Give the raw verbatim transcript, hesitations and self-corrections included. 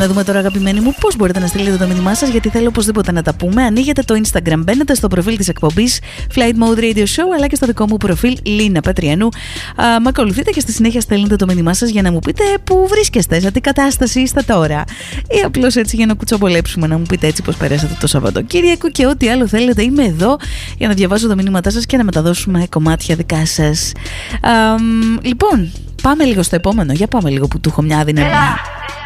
να δούμε τώρα, αγαπημένοι μου, πώς μπορείτε να στείλετε το μήνυμά σας, γιατί θέλω οπωσδήποτε να τα πούμε. Ανοίγετε το Instagram, μπαίνετε στο προφίλ της εκπομπής Flight Mode Radio Show, αλλά και στο δικό μου προφίλ Λίνα Πετριανού. Με ακολουθείτε και στη συνέχεια στέλνετε το μήνυμά σας για να μου πείτε πού βρίσκεστε, σε τι κατάσταση είστε τώρα. Ή απλώς έτσι για να κουτσομπολέψουμε, να μου πείτε έτσι πώς περάσατε το Σαββατοκύριακο και ό,τι άλλο θέλετε. Είμαι εδώ για να διαβάζω τα μηνύματά σας και να μεταδώσουμε κομμάτια δικά σας. Α, λοιπόν, πάμε λίγο στο επόμενο. Για πάμε λίγο που του έχω μια αδυναμία.